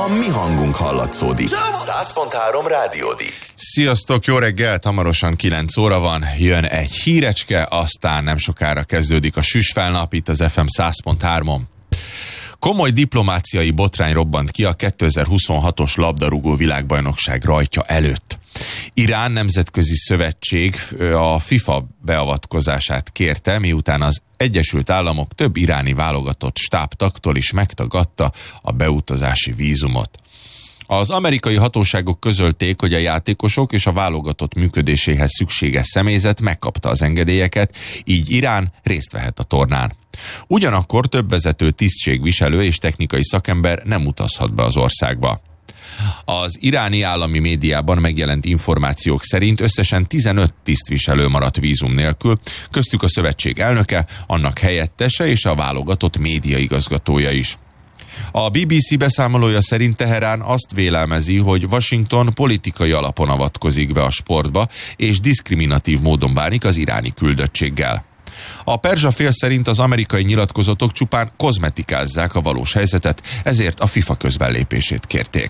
a mi hangunk hallatszódik. 100.3 Rádiódik. Sziasztok, jó reggelt, hamarosan 9 óra van, jön egy hírecske, aztán nem sokára kezdődik a süsfelnap itt az FM 100.3-on. Komoly diplomáciai botrány robbant ki a 2026-os labdarúgó világbajnokság rajtja előtt. Irán nemzetközi szövetség a FIFA beavatkozását kérte, miután az Egyesült Államok több iráni válogatott stábtagtól is megtagadta a beutazási vízumot. Az amerikai hatóságok közölték, hogy a játékosok és a válogatott működéséhez szükséges személyzet megkapta az engedélyeket, így Irán részt vehet a tornán. Ugyanakkor több vezető tisztségviselő és technikai szakember nem utazhat be az országba. Az iráni állami médiában megjelent információk szerint összesen 15 tisztviselő maradt vízum nélkül, köztük a szövetség elnöke, annak helyettese és a válogatott médiaigazgatója is. A BBC beszámolója szerint Teherán azt vélelmezi, hogy Washington politikai alapon avatkozik be a sportba, és diszkriminatív módon bánik az iráni küldöttséggel. A perzsa fél szerint az amerikai nyilatkozatok csupán kozmetikázzák a valós helyzetet, ezért a FIFA közbelépését kérték.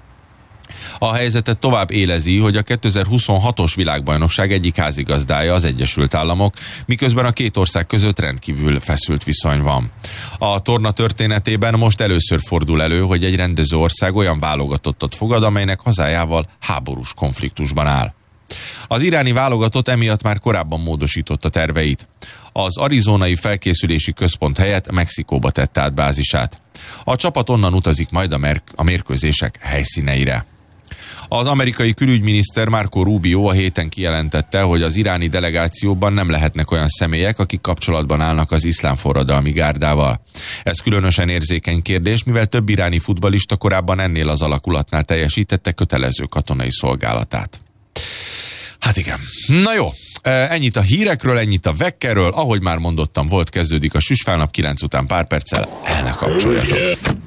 A helyzetet tovább élezi, hogy a 2026-os világbajnokság egyik házigazdája az Egyesült Államok, miközben a két ország között rendkívül feszült viszony van. A torna történetében most először fordul elő, hogy egy rendező ország olyan válogatottat fogad, amelynek hazájával háborús konfliktusban áll. Az iráni válogatott emiatt már korábban módosította terveit. Az arizonai felkészülési központ helyett Mexikóba tette át bázisát. A csapat onnan utazik majd a mérkőzések helyszíneire. Az amerikai külügyminiszter Marco Rubio a héten kijelentette, hogy az iráni delegációban nem lehetnek olyan személyek, akik kapcsolatban állnak az iszlám forradalmi gárdával. Ez különösen érzékeny kérdés, mivel több iráni futballista korábban ennél az alakulatnál teljesítette kötelező katonai szolgálatát. Hát igen. Na jó, ennyit a hírekről, ennyit a vekkerről, ahogy már mondottam, kezdődik a süsfelnap, 9 után pár perccel el ne kapcsoljatok.